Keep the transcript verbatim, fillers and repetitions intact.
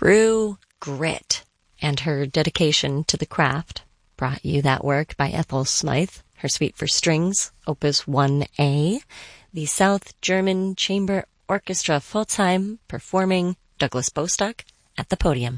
True grit. And her dedication to the craft brought you that work by Ethel Smythe, her Suite for Strings, Opus one A, the South German Chamber Orchestra Pforzheim performing Douglas Bostock at the podium.